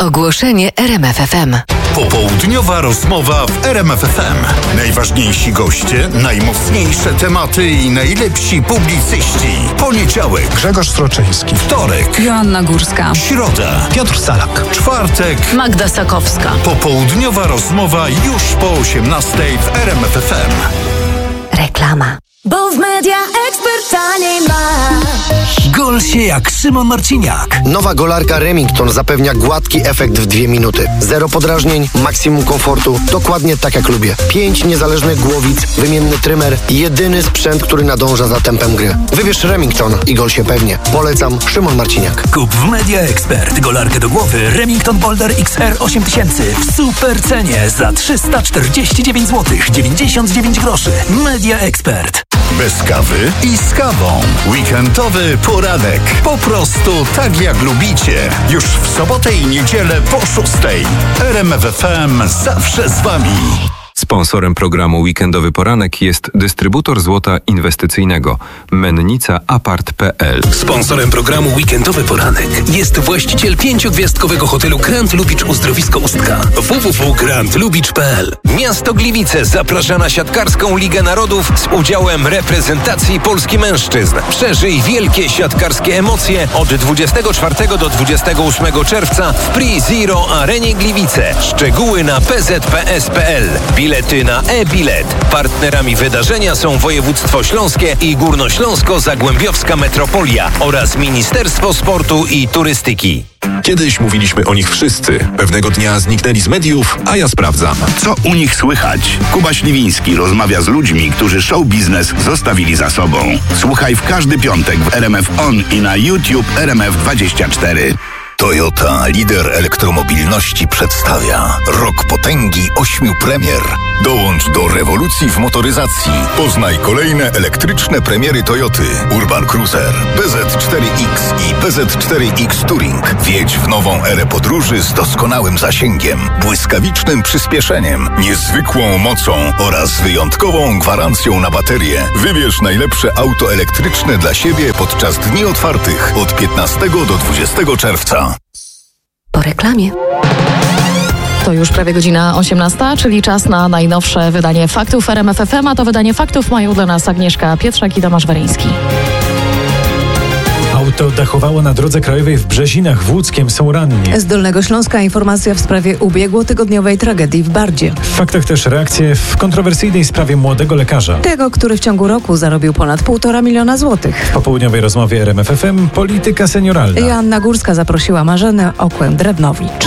Ogłoszenie RMF FM. Popołudniowa rozmowa w RMF FM. Najważniejsi goście, najmocniejsze tematy i najlepsi publicyści. Poniedziałek Grzegorz Stroczyński. Wtorek Joanna Górska. Środa Piotr Salak. Czwartek Magda Sakowska. Popołudniowa rozmowa już po 18:00 w RMF FM. Reklama. Bo w Media Expert taniej masz. Gol się jak Szymon Marciniak. Nowa golarka Remington zapewnia gładki efekt w 2 minuty. Zero podrażnień, maksimum komfortu, dokładnie tak jak lubię. 5 niezależnych głowic, wymienny trymer, jedyny sprzęt, który nadąża za tempem gry. Wybierz Remington i gol się pewnie. Polecam, Szymon Marciniak. Kup w Media Expert golarkę do głowy Remington Boulder XR 8000 w super cenie za 349 zł 99 groszy. Media Expert. Bez kawy i z kawą. Weekendowy poranek. Po prostu tak jak lubicie. Już w sobotę i niedzielę po 6:00. RMF FM zawsze z wami. Sponsorem programu Weekendowy Poranek jest dystrybutor złota inwestycyjnego Mennica Apart.pl. Sponsorem programu Weekendowy Poranek jest właściciel 5-gwiazdkowego hotelu Grand Lubicz Uzdrowisko Ustka. www.grandlubicz.pl. Miasto Gliwice zaprasza na siatkarską Ligę Narodów z udziałem reprezentacji Polski mężczyzn. Przeżyj wielkie siatkarskie emocje od 24 do 28 czerwca w Pre-Zero Arenie Gliwice. Szczegóły na pzps.pl. Bilety na e-bilet. Partnerami wydarzenia są Województwo Śląskie i Górnośląsko-Zagłębiowska Metropolia oraz Ministerstwo Sportu i Turystyki. Kiedyś mówiliśmy o nich wszyscy. Pewnego dnia zniknęli z mediów, a ja sprawdzam. Co u nich słychać? Kuba Śliwiński rozmawia z ludźmi, którzy show biznes zostawili za sobą. Słuchaj w każdy piątek w RMF On i na YouTube RMF24. Toyota, lider elektromobilności, przedstawia Rok Potęgi 8 premier. Dołącz do rewolucji w motoryzacji. Poznaj kolejne elektryczne premiery Toyoty. Urban Cruiser, BZ4X i BZ4X Touring. Wjedź w nową erę podróży z doskonałym zasięgiem, błyskawicznym przyspieszeniem, niezwykłą mocą oraz wyjątkową gwarancją na baterię. Wybierz najlepsze auto elektryczne dla siebie podczas dni otwartych od 15 do 20 czerwca. Po reklamie. To już prawie godzina 18, czyli czas na najnowsze wydanie faktów RMF FM, a to wydanie faktów mają dla nas Agnieszka Pietrzak i Tomasz Weryński. Auto dachowało na drodze krajowej w Brzezinach w Łódzkiem, są ranni. Z Dolnego Śląska informacja w sprawie ubiegłotygodniowej tragedii w Bardzie. W faktach też reakcje w kontrowersyjnej sprawie młodego lekarza. Tego, który w ciągu roku zarobił ponad 1,5 miliona złotych. W popołudniowej rozmowie RMF FM polityka senioralna. Joanna Górska zaprosiła Marzenę Okłę-Drewnowicz.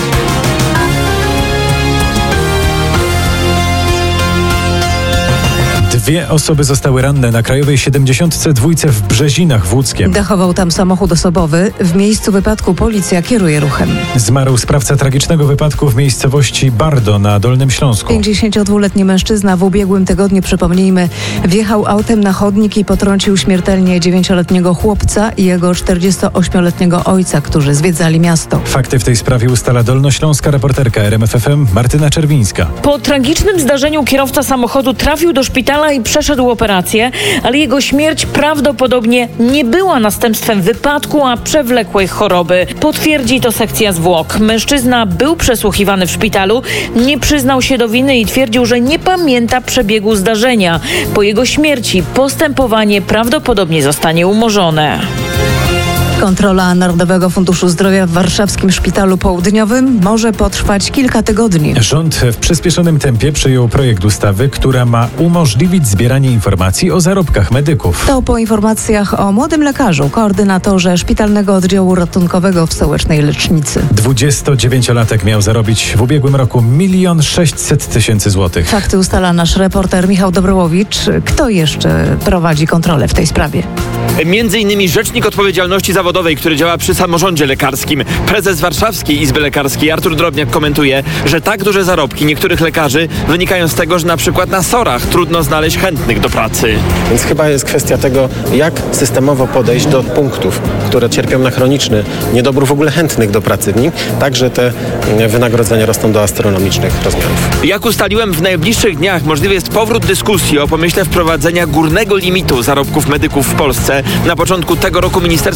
Dwie osoby zostały ranne na krajowej 72 w Brzezinach w Łódzkiem. Dachował tam samochód osobowy. W miejscu wypadku policja kieruje ruchem. Zmarł sprawca tragicznego wypadku w miejscowości Bardo na Dolnym Śląsku. 52-letni mężczyzna w ubiegłym tygodniu, przypomnijmy, wjechał autem na chodnik i potrącił śmiertelnie 9-letniego chłopca i jego 48-letniego ojca, którzy zwiedzali miasto. Fakty w tej sprawie ustala dolnośląska reporterka RMF FM Martyna Czerwińska. Po tragicznym zdarzeniu kierowca samochodu trafił do szpitala i przeszedł operację, ale jego śmierć prawdopodobnie nie była następstwem wypadku, a przewlekłej choroby. Potwierdzi to sekcja zwłok. Mężczyzna był przesłuchiwany w szpitalu, nie przyznał się do winy i twierdził, że nie pamięta przebiegu zdarzenia. Po jego śmierci postępowanie prawdopodobnie zostanie umorzone. Kontrola Narodowego Funduszu Zdrowia w warszawskim Szpitalu Południowym może potrwać kilka tygodni. Rząd w przyspieszonym tempie przyjął projekt ustawy, która ma umożliwić zbieranie informacji o zarobkach medyków. To po informacjach o młodym lekarzu, koordynatorze Szpitalnego Oddziału Ratunkowego w stołecznej Lecznicy. 29-latek miał zarobić w ubiegłym roku 1 600 000 złotych. Fakty ustala nasz reporter Michał Dobrowicz. Kto jeszcze prowadzi kontrolę w tej sprawie? Między innymi Rzecznik Odpowiedzialności Zawodowej, który działa przy samorządzie lekarskim. Prezes Warszawskiej Izby Lekarskiej Artur Drobniak komentuje, że tak duże zarobki niektórych lekarzy wynikają z tego, że na przykład na SOR-ach trudno znaleźć chętnych do pracy. Więc chyba jest kwestia tego, jak systemowo podejść do punktów, które cierpią na chroniczny niedobór w ogóle chętnych do pracy w nim, tak że te wynagrodzenia rosną do astronomicznych rozmiarów. Jak ustaliłem, w najbliższych dniach możliwy jest powrót dyskusji o pomyśle wprowadzenia górnego limitu zarobków medyków w Polsce. Na początku tego roku Ministerstwo Zdrowia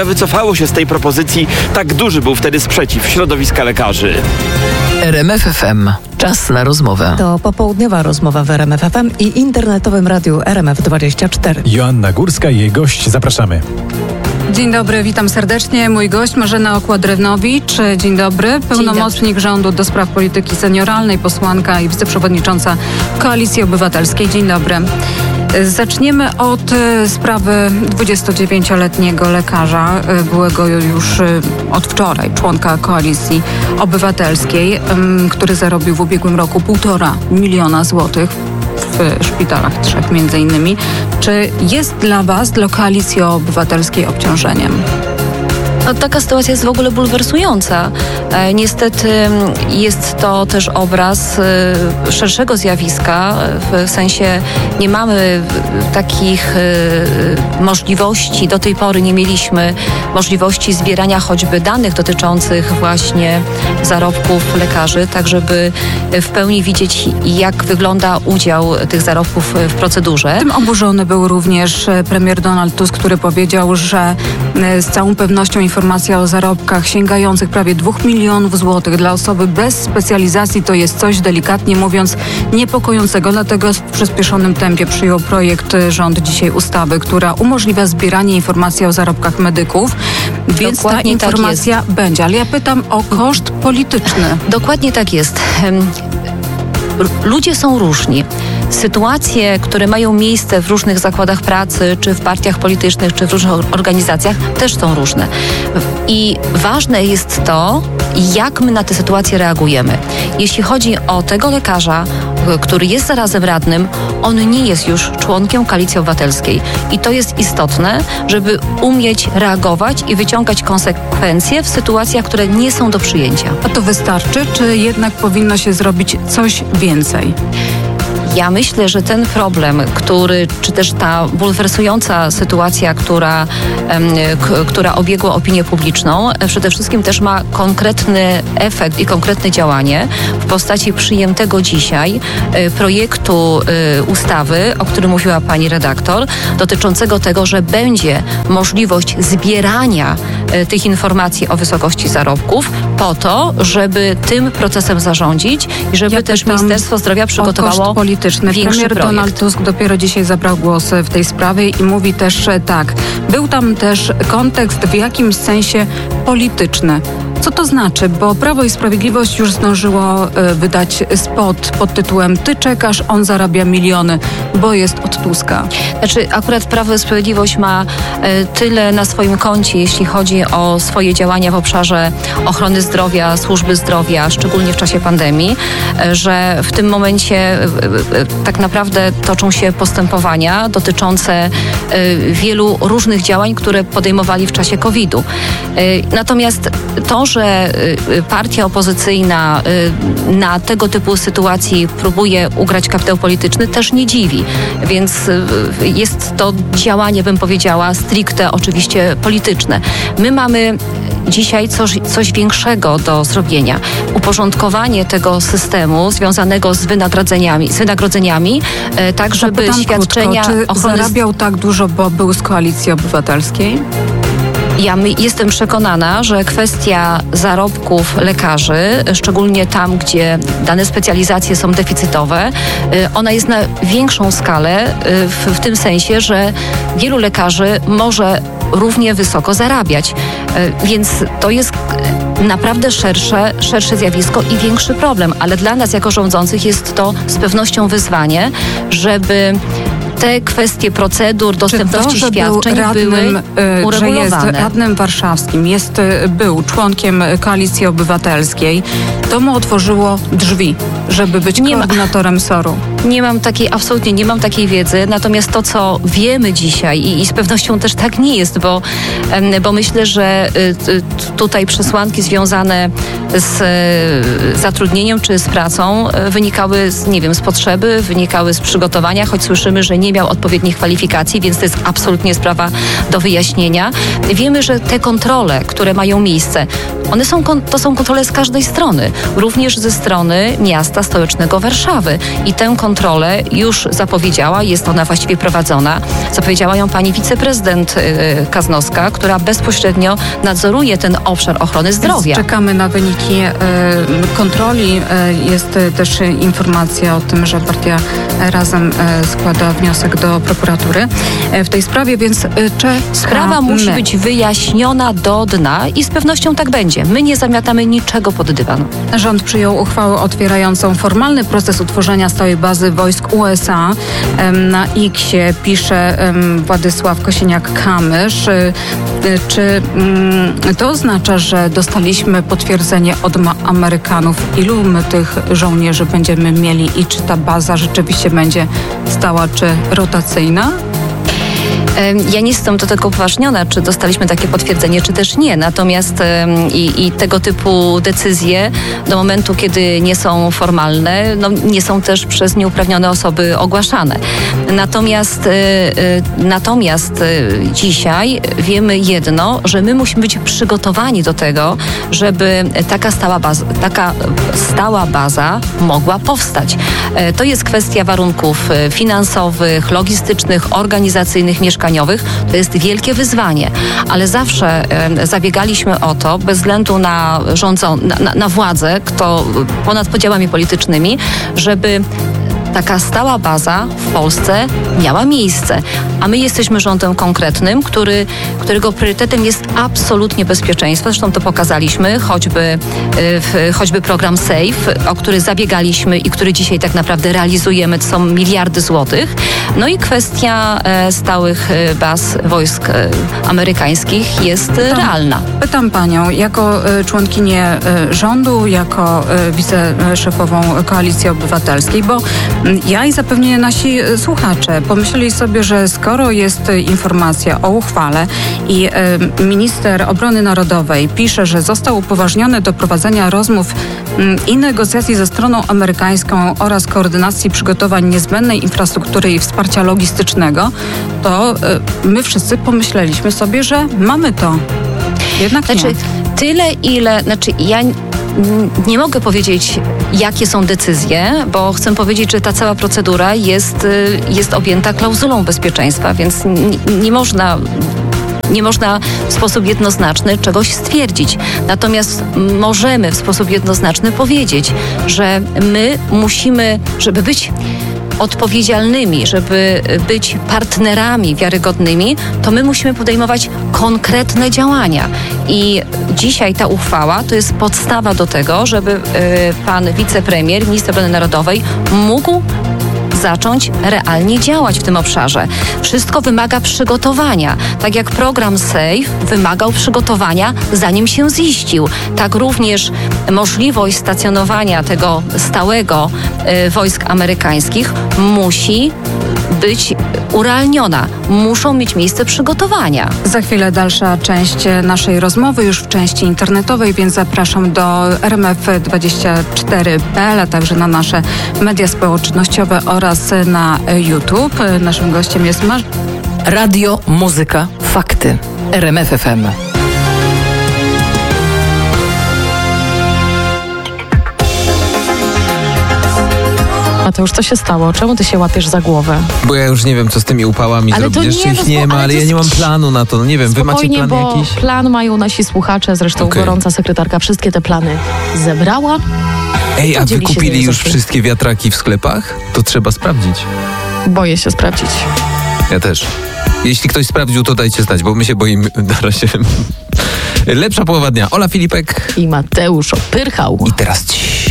wycofało się z tej propozycji, tak duży był wtedy sprzeciw środowiska lekarzy. RMF FM. Czas na rozmowę. To popołudniowa rozmowa w RMF FM i internetowym radiu RMF24. Joanna Górska i jej gość. Zapraszamy. Dzień dobry, witam serdecznie. Mój gość Marzena Okła-Drewnowicz. Dzień dobry. Pełnomocnik rządu do spraw polityki senioralnej, posłanka i wiceprzewodnicząca Koalicji Obywatelskiej. Dzień dobry. Zaczniemy od sprawy 29-letniego lekarza, byłego już od wczoraj członka Koalicji Obywatelskiej, który zarobił w ubiegłym roku 1,5 miliona złotych w szpitalach 3 między innymi. Czy jest dla Was, dla Koalicji Obywatelskiej, obciążeniem? No, taka sytuacja jest w ogóle bulwersująca. Niestety jest to też obraz szerszego zjawiska, w sensie nie mamy takich możliwości, do tej pory nie mieliśmy możliwości zbierania choćby danych dotyczących właśnie zarobków lekarzy, tak żeby w pełni widzieć, jak wygląda udział tych zarobków w procedurze. Tym oburzony był również premier Donald Tusk, który powiedział, że z całą pewnością informacja o zarobkach sięgających prawie 2 milionów złotych dla osoby bez specjalizacji to jest coś, delikatnie mówiąc, niepokojącego. Dlatego w przyspieszonym tempie przyjął projekt rząd dzisiaj ustawy, która umożliwia zbieranie informacji o zarobkach medyków, więc dokładnie ta informacja tak będzie. Ale ja pytam o koszt polityczny. Dokładnie tak jest. Ludzie są różni. Sytuacje, które mają miejsce w różnych zakładach pracy, czy w partiach politycznych, czy w różnych organizacjach, też są różne. I ważne jest to, jak my na te sytuacje reagujemy. Jeśli chodzi o tego lekarza, który jest zarazem radnym, on nie jest już członkiem Koalicji Obywatelskiej. I to jest istotne, żeby umieć reagować i wyciągać konsekwencje w sytuacjach, które nie są do przyjęcia. A to wystarczy, czy jednak powinno się zrobić coś więcej? Ja myślę, że ten problem, czy też ta bulwersująca sytuacja, która obiegła opinię publiczną, przede wszystkim też ma konkretny efekt i konkretne działanie w postaci przyjętego dzisiaj projektu ustawy, o którym mówiła pani redaktor, dotyczącego tego, że będzie możliwość zbierania tych informacji o wysokości zarobków po to, żeby tym procesem zarządzić i żeby też Ministerstwo Zdrowia przygotowało Premier Donald Tusk dopiero dzisiaj zabrał głos w tej sprawie i mówi też tak. Był tam też kontekst w jakimś sensie polityczny. Co to znaczy? Bo Prawo i Sprawiedliwość już zdążyło wydać spot pod tytułem "Ty czekasz, on zarabia miliony", bo jest od Tuska. Znaczy, akurat Prawo i Sprawiedliwość ma tyle na swoim koncie, jeśli chodzi o swoje działania w obszarze ochrony zdrowia, służby zdrowia, szczególnie w czasie pandemii, że w tym momencie tak naprawdę toczą się postępowania dotyczące wielu różnych działań, które podejmowali w czasie COVID-u. Natomiast to, że partia opozycyjna na tego typu sytuacji próbuje ugrać kapitał polityczny, też nie dziwi. Więc jest to działanie, bym powiedziała, stricte oczywiście polityczne. My mamy dzisiaj coś większego do zrobienia. Uporządkowanie tego systemu związanego z wynagrodzeniami, tak żeby świadczenia krótko, czy zarabiał tak dużo, bo był z Koalicji Obywatelskiej? Jestem przekonana, że kwestia zarobków lekarzy, szczególnie tam, gdzie dane specjalizacje są deficytowe, ona jest na większą skalę w tym sensie, że wielu lekarzy może równie wysoko zarabiać. Więc to jest naprawdę szersze zjawisko i większy problem. Ale dla nas jako rządzących jest to z pewnością wyzwanie, żeby te kwestie procedur, dostępności świadczeń były uregulowane. Że jest radnym warszawskim, był członkiem Koalicji Obywatelskiej, to mu otworzyło drzwi, żeby być koordynatorem SOR-u. Absolutnie nie mam takiej wiedzy, natomiast to, co wiemy dzisiaj i z pewnością też tak nie jest, bo myślę, że tutaj przesłanki związane z zatrudnieniem czy z pracą wynikały z potrzeby, wynikały z przygotowania, choć słyszymy, że nie miał odpowiednich kwalifikacji, więc to jest absolutnie sprawa do wyjaśnienia. Wiemy, że te kontrole, które mają miejsce, to są kontrole z każdej strony, również ze strony miasta stołecznego Warszawy. I tę kontrolę kontrolę już zapowiedziała, jest ona właściwie prowadzona. Zapowiedziała ją pani wiceprezydent Kaznowska, która bezpośrednio nadzoruje ten obszar ochrony zdrowia. Czekamy na wyniki kontroli. Jest też informacja o tym, że partia Razem składa wniosek do prokuratury w tej sprawie, więc czekamy. Sprawa musi być wyjaśniona do dna i z pewnością tak będzie. My nie zamiatamy niczego pod dywan. Rząd przyjął uchwałę otwierającą formalny proces utworzenia stałej bazy wojsk USA. Na X-ie pisze Władysław Kosiniak-Kamysz. Czy to oznacza, że dostaliśmy potwierdzenie od Amerykanów, ilu my tych żołnierzy będziemy mieli i czy ta baza rzeczywiście będzie stała czy rotacyjna? Ja nie jestem do tego upoważniona, czy dostaliśmy takie potwierdzenie, czy też nie. Natomiast i tego typu decyzje do momentu, kiedy nie są formalne, nie są też przez nieuprawnione osoby ogłaszane. Natomiast dzisiaj wiemy jedno, że my musimy być przygotowani do tego, żeby taka stała baza mogła powstać. To jest kwestia warunków finansowych, logistycznych, organizacyjnych, mieszkaniowych. To jest wielkie wyzwanie, ale zawsze zabiegaliśmy o to, bez względu na władzę, ponad podziałami politycznymi, żeby taka stała baza w Polsce miała miejsce. A my jesteśmy rządem konkretnym, którego priorytetem jest absolutnie bezpieczeństwo. Zresztą to pokazaliśmy, choćby program SAFE, o który zabiegaliśmy i który dzisiaj tak naprawdę realizujemy. To są miliardy złotych. No i kwestia stałych baz wojsk amerykańskich jest realna. Pytam panią, jako członkinię rządu, jako wiceszefową Koalicji Obywatelskiej, bo ja i zapewne nasi słuchacze pomyśleli sobie, że skoro jest informacja o uchwale i minister obrony narodowej pisze, że został upoważniony do prowadzenia rozmów i negocjacji ze stroną amerykańską oraz koordynacji przygotowań niezbędnej infrastruktury i wsparcia logistycznego, to my wszyscy pomyśleliśmy sobie, że mamy to. Jednak ja nie mogę powiedzieć, jakie są decyzje, bo chcę powiedzieć, że ta cała procedura jest objęta klauzulą bezpieczeństwa, więc nie można w sposób jednoznaczny czegoś stwierdzić. Natomiast możemy w sposób jednoznaczny powiedzieć, że my musimy, żeby być odpowiedzialnymi, żeby być partnerami wiarygodnymi, to my musimy podejmować konkretne działania. I dzisiaj ta uchwała to jest podstawa do tego, żeby pan wicepremier, minister obrony narodowej mógł zacząć realnie działać w tym obszarze. Wszystko wymaga przygotowania. Tak jak program SAFE wymagał przygotowania, zanim się ziścił. Tak również możliwość stacjonowania tego stałego wojsk amerykańskich musi być urealniona. Muszą mieć miejsce przygotowania. Za chwilę dalsza część naszej rozmowy, już w części internetowej, więc zapraszam do RMF24.pl, a także na nasze media społecznościowe oraz na YouTube. Naszym gościem jest Radio, muzyka, fakty. RMF FM. Mateusz, co się stało? Czemu ty się łapiesz za głowę? Bo ja już nie wiem, co z tymi upałami zrobić. Jeszcze ich nie ma, ale ja nie mam planu na to. No nie wiem, wy macie plan bo jakiś? Plan mają nasi słuchacze, zresztą gorąca sekretarka wszystkie te plany zebrała. Ej, a wy kupili już wszystkie wiatraki w sklepach? To trzeba sprawdzić. Boję się sprawdzić. Ja też. Jeśli ktoś sprawdził, to dajcie znać, bo my się boimy na razie. Lepsza połowa dnia. Ola Filipek i Mateusz Opyrchał. I teraz ci.